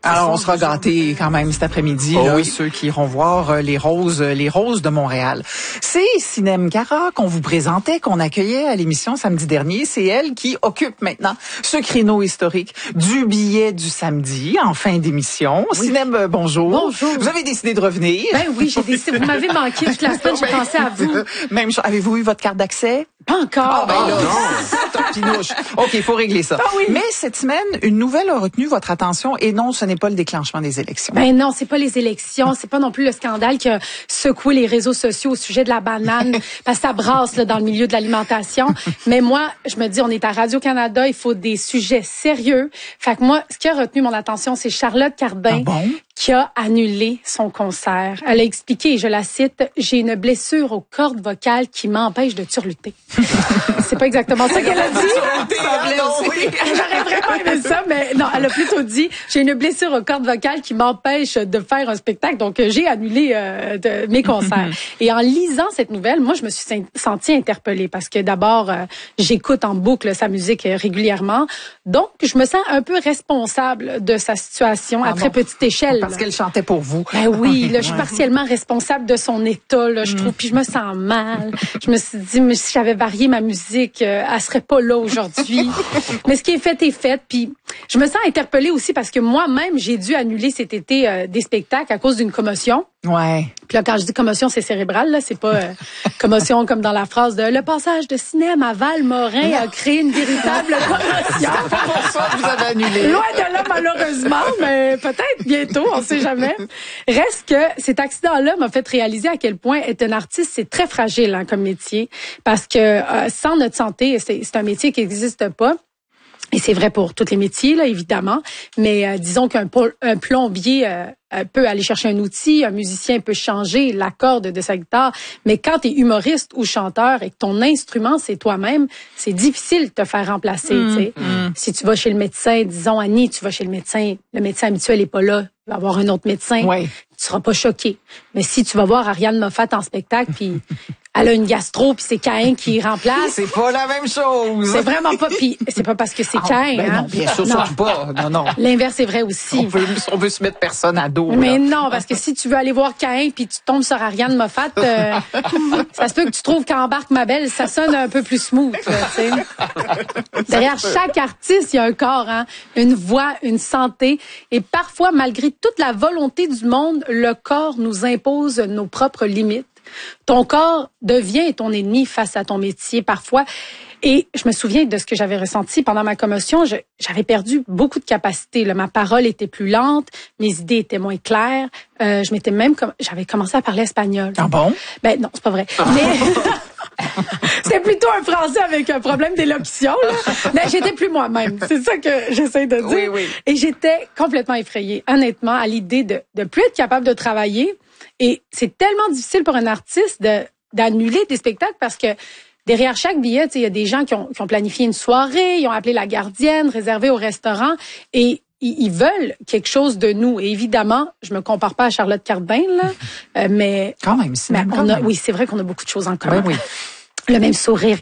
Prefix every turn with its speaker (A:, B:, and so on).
A: Alors, on sera gâtés quand même cet après-midi, là, ceux qui iront voir les roses de Montréal. C'est Sinem Cara qu'on vous présentait, qu'on accueillait à l'émission samedi dernier. C'est elle qui occupe maintenant ce créneau historique du billet du samedi en fin d'émission. Oui. Sinem, bonjour.
B: Bonjour.
A: Vous avez décidé de revenir.
B: Ben oui, j'ai décidé. Vous m'avez manqué toute la semaine, j'ai pensé à vous.
A: Même chose. Avez-vous eu votre carte d'accès?
B: Pas encore.
A: Ah, ben là, top pinouche. OK, il faut régler ça.
B: Ah oui.
A: Mais cette semaine, une nouvelle a retenu votre attention et non, ce n'est pas le déclenchement des élections.
B: Ben non, c'est pas les élections, c'est pas non plus le scandale qui a secoué les réseaux sociaux au sujet de la banane, parce que ça brasse là, dans le milieu de l'alimentation. Mais moi, je me dis, on est à Radio-Canada, il faut des sujets sérieux. Fait que moi, ce qui a retenu mon attention, c'est Charlotte Cardin.
A: Ah bon?
B: Qui a annulé son concert. Elle a expliqué, et je la cite, « J'ai une blessure aux cordes vocales qui m'empêche de turluter. » C'est pas exactement ça qu'elle a dit. J'aurais vraiment aimé ça, mais non, elle a plutôt dit, « J'ai une blessure aux cordes vocales qui m'empêche de faire un spectacle, donc j'ai annulé mes concerts. » Et en lisant cette nouvelle, moi, je me suis sentie interpellée parce que d'abord, j'écoute en boucle sa musique régulièrement. Donc, je me sens un peu responsable de sa situation à très petite échelle.
A: Parce qu'elle chantait pour vous.
B: Ben oui, là, je suis partiellement responsable de son état, là, je trouve. Puis je me sens mal. Je me suis dit, mais si j'avais varié ma musique, elle serait pas là aujourd'hui. Mais ce qui est fait est fait. Puis je me sens interpellée aussi parce que moi-même, j'ai dû annuler cet été des spectacles à cause d'une commotion.
A: Ouais.
B: Puis là, quand je dis commotion, c'est cérébral, là. C'est pas commotion comme dans la phrase de « Le passage de Sinem à Val-Morin a créé une véritable commotion. »
A: C'est pour ça que vous avez annulé.
B: Loin de là, malheureusement, mais peut-être bientôt, on sait jamais. Reste que cet accident-là m'a fait réaliser à quel point être un artiste, c'est très fragile comme métier. Parce que sans notre santé, c'est un métier qui n'existe pas. Et c'est vrai pour tous les métiers, là, évidemment. Mais disons qu'un plombier peut aller chercher un outil, un musicien peut changer la corde de sa guitare. Mais quand tu es humoriste ou chanteur et que ton instrument, c'est toi-même, c'est difficile de te faire remplacer. Si tu vas chez le médecin, disons, Annie, tu vas chez le médecin habituel n'est pas là. Il va y avoir un autre médecin.
A: Ouais.
B: Tu seras pas choqué. Mais si tu vas voir Ariane Moffat en spectacle, puis elle a une gastro, puis c'est Caïn qui remplace.
A: C'est pas la même chose.
B: C'est vraiment pas. Puis c'est pas parce que c'est Caïn.
A: Ben
B: hein?
A: non, bien sûr, surtout pas. Non.
B: L'inverse est vrai aussi.
A: On veut se mettre personne à dos.
B: Mais
A: là.
B: non, parce que si tu veux aller voir Caïn puis tu tombes sur Ariane Moffat, ça se peut que tu trouves qu'Embarque ma belle, ça sonne un peu plus smooth. Là, derrière chaque artiste, il y a un corps, hein, une voix, une santé. Et parfois, malgré toute la volonté du monde, le corps nous impose nos propres limites. Ton corps devient ton ennemi face à ton métier parfois. Et je me souviens de ce que j'avais ressenti pendant ma commotion. J'avais perdu beaucoup de capacités. Là. Ma parole était plus lente, mes idées étaient moins claires. J'avais commencé à parler espagnol.
A: Ah bon?
B: Ben non, c'est pas vrai. Mais c'est plutôt un français avec un problème d'élocution. Là. Mais j'étais plus moi-même. C'est ça que j'essaie de dire.
A: Oui.
B: Et j'étais complètement effrayée, honnêtement, à l'idée de plus être capable de travailler. Et c'est tellement difficile pour un artiste d'annuler des spectacles parce que derrière chaque billet, il y a des gens qui ont planifié une soirée, ils ont appelé la gardienne, réservé au restaurant et ils veulent quelque chose de nous. Et évidemment, je me compare pas à Charlotte Cardin, là, mais
A: quand même,
B: oui, c'est vrai qu'on a beaucoup de choses en commun.
A: Oui.
B: Le même sourire